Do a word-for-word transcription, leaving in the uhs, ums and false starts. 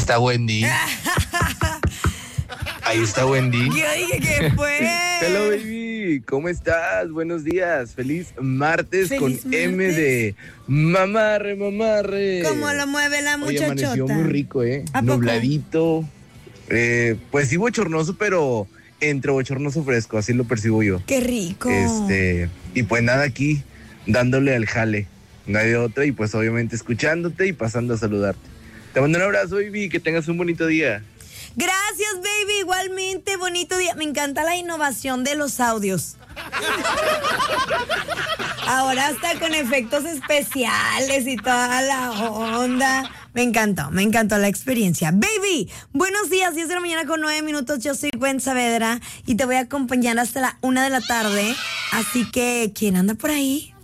está Wendy. Ahí está Wendy. Yo dije que fue. Hello, baby. ¿Cómo estás? Buenos días. Feliz martes. Feliz con martes. M de mamarre, mamarre. ¿Cómo lo mueve la Oye, muchachota? amaneció muy rico, ¿eh? ¿A poco? Nubladito. Eh, pues sí, bochornoso, pero entre bochornoso fresco. Así lo percibo yo. Qué rico. Este, y pues nada, aquí dándole al jale. No hay de otra. Y pues obviamente escuchándote y pasando a saludarte. Te mando un abrazo, baby. Que tengas un bonito día. Gracias, baby. Igualmente, bonito día. Me encanta la innovación de los audios. Ahora hasta con efectos especiales y toda la onda. Me encantó, me encantó la experiencia. Baby, buenos días, diez de la mañana con nueve minutos. Yo soy Gwen Saavedra y te voy a acompañar hasta la una de la tarde. Así que, ¿quién anda por ahí?